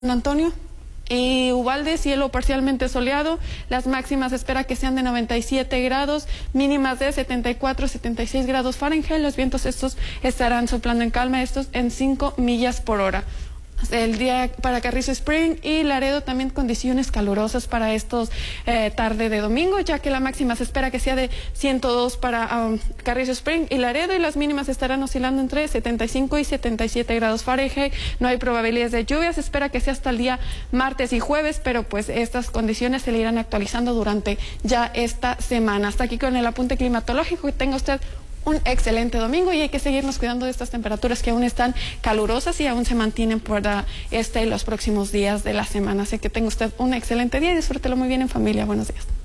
San Antonio y Uvalde, cielo parcialmente soleado. Las máximas espera que sean de 97 grados, mínimas de 74, 76 grados Fahrenheit. Los vientos estos estarán soplando en calma, estos en 5 millas por hora. El día para Carrizo Spring y Laredo también condiciones calurosas para estos tarde de domingo, ya que la máxima se espera que sea de 102 para Carrizo Spring y Laredo, y las mínimas estarán oscilando entre 75 y 77 grados Fahrenheit. No hay probabilidades de lluvia, se espera que sea hasta el día martes y jueves, pero pues estas condiciones se le irán actualizando durante ya esta semana. Hasta aquí con el apunte climatológico. Que tenga usted un excelente domingo, y hay que seguirnos cuidando de estas temperaturas que aún están calurosas y aún se mantienen por este y los próximos días de la semana. Así que tenga usted un excelente día y disfrútelo muy bien en familia. Buenos días.